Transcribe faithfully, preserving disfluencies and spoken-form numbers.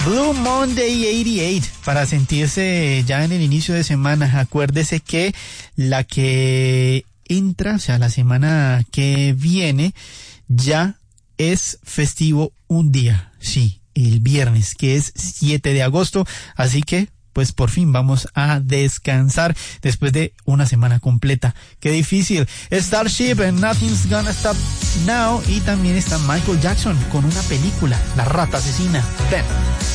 Blue Monday ochenta y ocho, para sentirse ya en el inicio de semana. Acuérdese que la que entra, o sea, la semana que viene, ya es festivo un día, sí, el viernes, que es siete de agosto, así que pues por fin vamos a descansar después de una semana completa. Qué difícil. Starship and Nothing's Gonna Stop Now, y también está Michael Jackson con una película, La Rata Asesina. Ven.